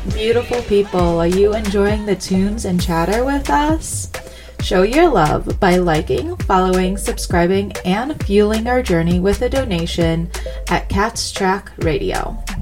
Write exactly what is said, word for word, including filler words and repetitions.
Beautiful people, are you enjoying the tunes and chatter with us? Show your love by liking, following, subscribing, and fueling our journey with a donation at Cats Track Radio.